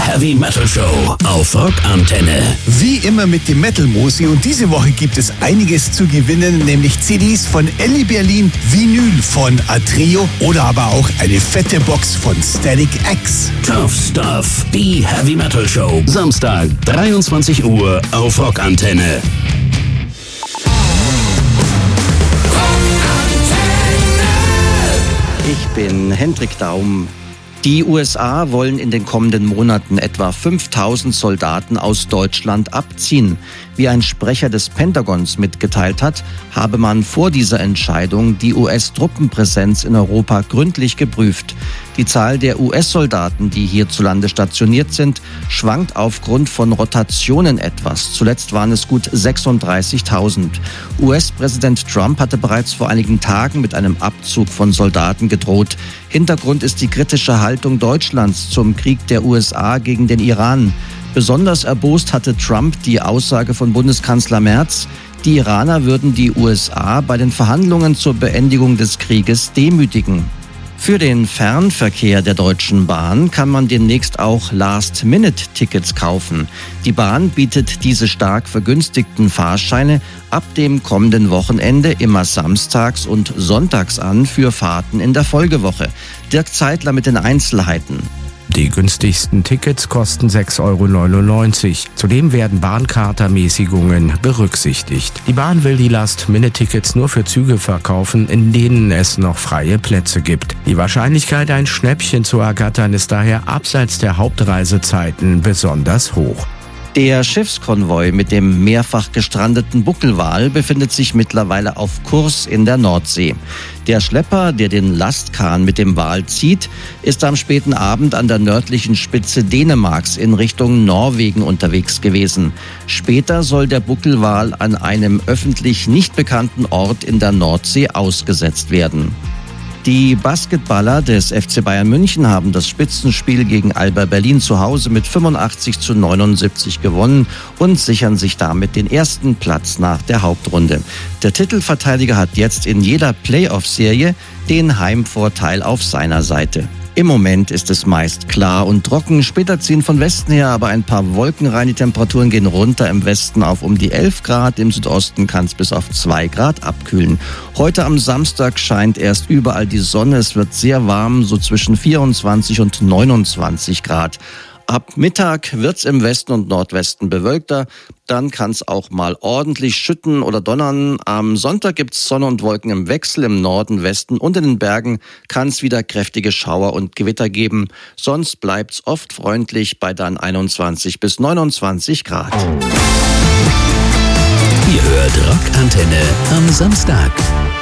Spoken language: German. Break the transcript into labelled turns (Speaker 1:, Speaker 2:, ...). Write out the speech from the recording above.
Speaker 1: Heavy Metal Show auf Rockantenne.
Speaker 2: Wie immer mit dem Metal Mosi und diese Woche gibt es einiges zu gewinnen, nämlich CDs von Elli Berlin, Vinyl von Atreo oder aber auch eine fette Box von Static X.
Speaker 1: Tough Stuff, die Heavy Metal Show. Samstag, 23 Uhr auf Rockantenne.
Speaker 3: Ich bin Hendrik Daum. Die USA wollen in den kommenden Monaten etwa 5000 Soldaten aus Deutschland abziehen. Wie ein Sprecher des Pentagons mitgeteilt hat, habe man vor dieser Entscheidung die US-Truppenpräsenz in Europa gründlich geprüft. Die Zahl der US-Soldaten, die hierzulande stationiert sind, schwankt aufgrund von Rotationen etwas. Zuletzt waren es gut 36.000. US-Präsident Trump hatte bereits vor einigen Tagen mit einem Abzug von Soldaten gedroht. Hintergrund ist die kritische Haltung Deutschlands zum Krieg der USA gegen den Iran. Besonders erbost hatte Trump die Aussage von Bundeskanzler Merz, die Iraner würden die USA bei den Verhandlungen zur Beendigung des Krieges demütigen. Für den Fernverkehr der Deutschen Bahn kann man demnächst auch Last-Minute-Tickets kaufen. Die Bahn bietet diese stark vergünstigten Fahrscheine ab dem kommenden Wochenende immer samstags und sonntags an für Fahrten in der Folgewoche. Dirk Zeitler mit den Einzelheiten.
Speaker 4: Die günstigsten Tickets kosten 6,99 €. Zudem werden Bahnkartermäßigungen berücksichtigt. Die Bahn will die Last-Minute-Tickets nur für Züge verkaufen, in denen es noch freie Plätze gibt. Die Wahrscheinlichkeit, ein Schnäppchen zu ergattern, ist daher abseits der Hauptreisezeiten besonders hoch.
Speaker 3: Der Schiffskonvoi mit dem mehrfach gestrandeten Buckelwal befindet sich mittlerweile auf Kurs in der Nordsee. Der Schlepper, der den Lastkahn mit dem Wal zieht, ist am späten Abend an der nördlichen Spitze Dänemarks in Richtung Norwegen unterwegs gewesen. Später soll der Buckelwal an einem öffentlich nicht bekannten Ort in der Nordsee ausgesetzt werden. Die Basketballer des FC Bayern München haben das Spitzenspiel gegen Alba Berlin zu Hause mit 85:79 gewonnen und sichern sich damit den ersten Platz nach der Hauptrunde. Der Titelverteidiger hat jetzt in jeder Playoff-Serie den Heimvorteil auf seiner Seite. Im Moment ist es meist klar und trocken. Später ziehen von Westen her aber ein paar Wolken rein. Die Temperaturen gehen runter, im Westen auf um die 11 Grad. Im Südosten kann es bis auf 2 Grad abkühlen. Heute am Samstag scheint erst überall die Sonne. Es wird sehr warm, so zwischen 24 und 29 Grad. Ab Mittag wird's im Westen und Nordwesten bewölkter. Dann kann's auch mal ordentlich schütten oder donnern. Am Sonntag gibt's Sonne und Wolken im Wechsel. Im Norden, Westen und in den Bergen kann's wieder kräftige Schauer und Gewitter geben. Sonst bleibt's oft freundlich bei dann 21 bis 29 Grad.
Speaker 1: Ihr hört Rockantenne am Samstag.